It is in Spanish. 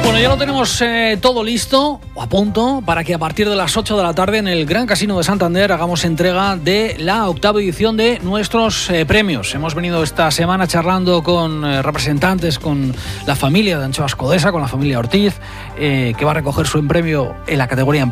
Bueno, ya lo tenemos todo listo, o a punto, para que a partir de las 8 de la tarde en el Gran Casino de Santander hagamos entrega de la 8ª edición de nuestros premios. Hemos venido esta semana charlando con representantes, con la familia de Anchoas Codesa, con la familia Ortiz, que va a recoger su premio en la categoría